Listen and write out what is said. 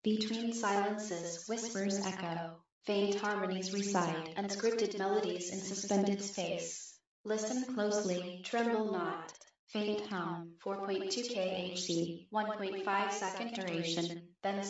Between silences, whispers echo, faint harmonies reside, unscripted melodies in suspended space. Listen closely, tremble not. Faint hum, 4.2 kHz, 1.5 second duration, then